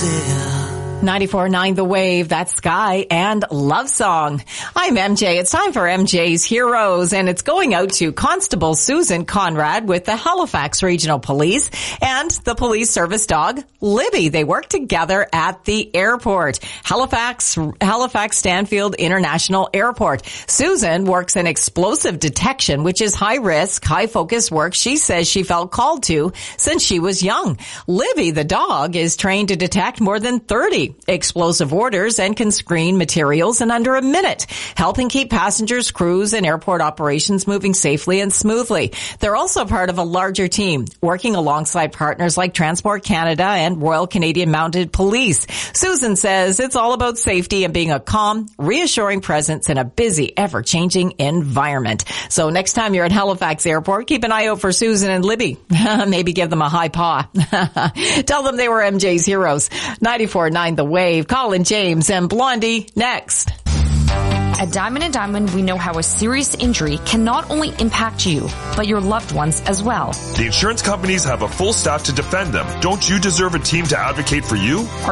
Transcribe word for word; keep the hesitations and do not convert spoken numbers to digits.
ninety-four point nine The Wave, that's Sky and Love Song. I'm M J. It's time for M J's Heroes, and it's going out to Constable Susan Conrad with the Halifax Regional Police and the police service dog, Libby. They work together at the airport, Halifax, Halifax Stanfield International Airport. Susan works in explosive detection, which is high risk, high focus work she says she felt called to since she was young. Libby, the dog, is trained to detect more than thirty explosive orders and can screen materials in under a minute, helping keep passengers, crews, and airport operations moving safely and smoothly. They're also part of a larger team, working alongside partners like Transport Canada and Royal Canadian Mounted Police. Susan says it's all about safety and being a calm, reassuring presence in a busy, ever-changing environment. So next time you're at Halifax Airport, keep an eye out for Susan and Libby. Maybe give them a high paw. Tell them they were M J's Heroes. ninety-four point nine The Wave, Colin James and Blondie next. At Diamond and Diamond, we know how a serious injury can not only impact you, but your loved ones as well. The insurance companies have a full staff to defend them. Don't you deserve a team to advocate for you?